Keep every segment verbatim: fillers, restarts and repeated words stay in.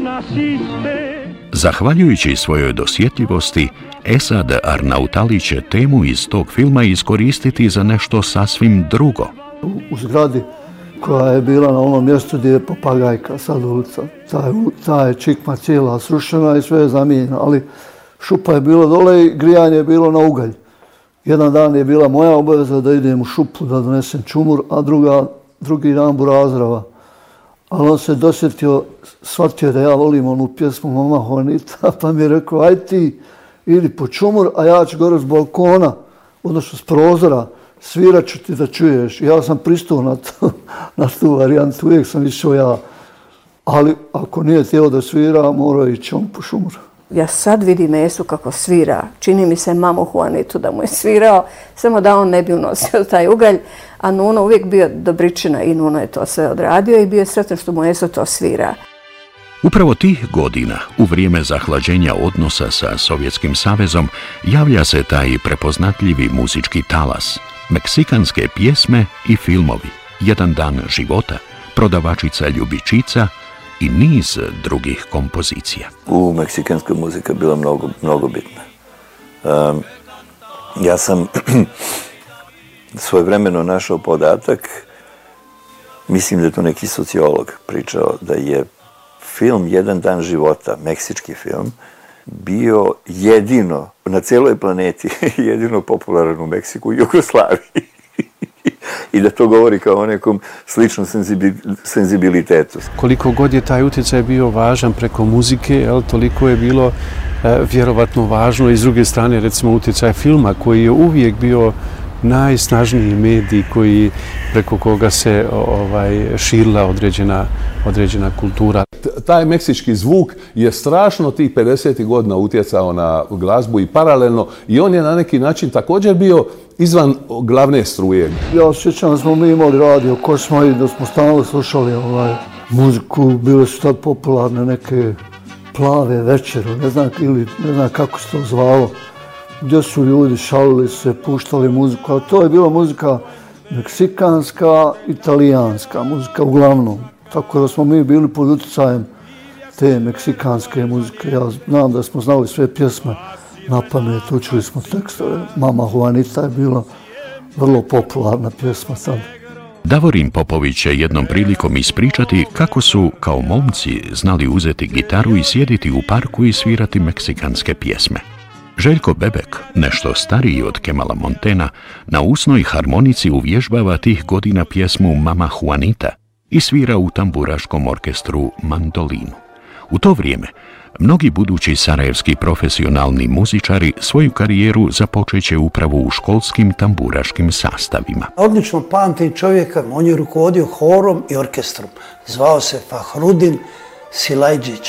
Zahvaljujući svojoj dosjetljivosti, Esad Arnautali će temu iz tog filma iskoristiti za nešto sasvim drugo. U zgradi koja je bila na onom mjestu gdje je Papagajka, sad ulica, ta je, ta je čikma cijela srušena i sve je zamijenjeno, ali šupa je bila dole i grijanje je bilo na ugalj. Jedan dan je bila moja obaveza da idem u šupu da donesem čumur, a druga, drugi dan burazrava. Ali on se dosjetio, shvatio da ja volim onu pjesmu Mama Juanita, pa mi je rekao, aj ti idi po čumur, a ja ću gore s balkona, odnosno s prozora, svirat ću ti da čuješ. Ja sam pristao na, to, na tu varijantu, uvijek sam išao ja. Ali ako nije htio da svira, morao ići on po šumur. Ja sad vidim Esu kako svira. Čini mi se Mamu Juanitu da mu je svirao, samo da on ne bi unosio taj ugalj. A Nuno uvijek bio dobričina i Nuno je to sve odradio i bio je sretan što mu Eso to svira. Upravo tih godina, u vrijeme zahlađenja odnosa sa Sovjetskim savezom, javlja se taj prepoznatljivi muzički talas. Meksikanske pjesme i filmovi, Jedan dan života, Prodavačica ljubičica i niz drugih kompozicija. U meksikanska muzika bila mnogo, mnogo bitna. Um, ja sam svojevremeno našao podatak, mislim da je to neki sociolog pričao, da je film Jedan dan života, meksički film, bio jedino, na cijeloj planeti, jedino popularan u Meksiku i Jugoslaviji. I da to govori kao o nekom sličnom senzibilitetu. Koliko god je taj utjecaj bio važan preko muzike, jel, toliko je bilo e, vjerovatno važno i s druge strane recimo utjecaj filma koji je uvijek bio najsnažniji medij koji, preko koga se ovaj, širila određena, određena kultura. Taj meksički zvuk je strašno tih pedesetih godina utjecao na glazbu i paralelno i on je na neki način također bio izvan glavne struje. Ja sjećam da smo mi imali radio Kosma i da smo stalno slušali ovaj, muziku, bile su tad popularne neke plave večere, ne znam, ili ne znam kako se to zvalo, gdje su ljudi šalili se, puštali muziku, ali to je bila muzika meksikanska, italijanska muzika uglavnom. Tako da smo mi bili pod utjecajem te meksikanske muzike. Ja znam da smo znali sve pjesme na pamet, učili smo tekstove. Mama Juanita je bila vrlo popularna pjesma tad. Davorin Popović će jednom prilikom ispričati kako su, kao momci, znali uzeti gitaru i sjediti u parku i svirati meksikanske pjesme. Željko Bebek, nešto stariji od Kemala Montena, na usnoj harmonici uvježbava tih godina pjesmu Mama Juanita i svira u tamburaškom orkestru mandolinu. U to vrijeme, mnogi budući sarajevski profesionalni muzičari svoju karijeru započeće upravo u školskim tamburaškim sastavima. Odlično pamtim čovjeka, on je rukovodio horom i orkestrom. Zvao se Fahrudin Silajđić.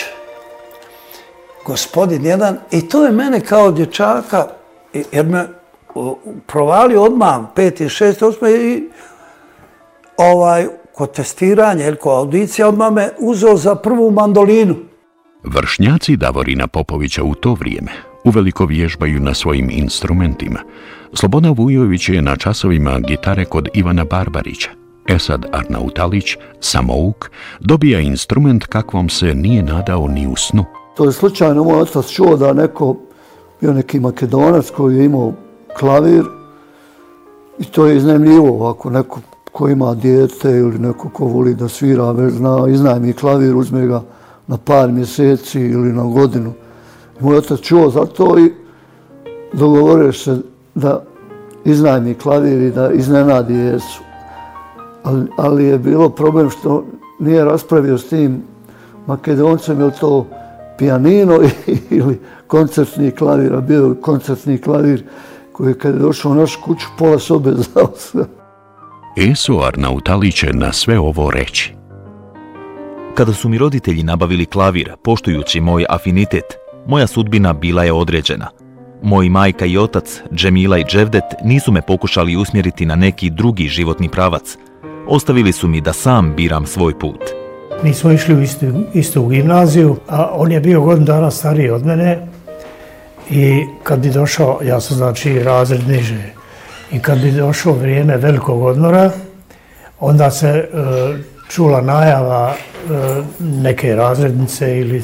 Gospodin jedan, i to je mene kao dječaka, jer me provalio odmah, peti, šesti, osmi, i ovaj, kod testiranja, kod audicija, odmah me uzeo za prvu mandolinu. Vršnjaci Davorina Popovića u to vrijeme uveliko vježbaju na svojim instrumentima. Slobodan Vujović je na časovima gitare kod Ivana Barbarića. Esad Arnautalić, samouk, dobija instrument kakvom se nije nadao ni u snu. To je slučajno moj otac čuo da neko, bio neki Makedonac koji je imao klavir i to je iznajmljivo ovako, neko ko ima dijete ili neko ko voli da svira, već zna, iznajmi klavir, uzme ga na par mjeseci ili na godinu. I moj otac čuo za to i dogovorio se da iznajmi klavir i da iznenadi Jesu. Ali, ali je bilo problem što nije raspravio s tim Makedoncem, je to pijanino ili koncertni klavir, a bio je koncertni klavir koji kad je došao u našu kuću pola sobe znao sve. Eso Arnautali će na sve ovo reći. Kada su mi roditelji nabavili klavir, poštujući moj afinitet, moja sudbina bila je određena. Moji majka i otac, Džemila i Dževdet, nisu me pokušali usmjeriti na neki drugi životni pravac. Ostavili su mi da sam biram svoj put. Mi smo išli u istu, istu gimnaziju, a on je bio godinu dana stariji od mene i kad bi došao, ja sam znači razred niže, i kad bi došao vrijeme velikog odmora, onda se e, čula najava e, neke razrednice ili